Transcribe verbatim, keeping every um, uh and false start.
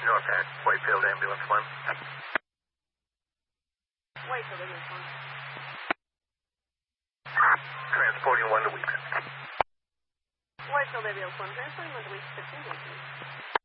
Norfolk, Whitefield Ambulance one. Whitefield Ambulance one. Transporting one to Weeks. Whitefield Ambulance one, transporting one to Weeks, fifteen, thank you.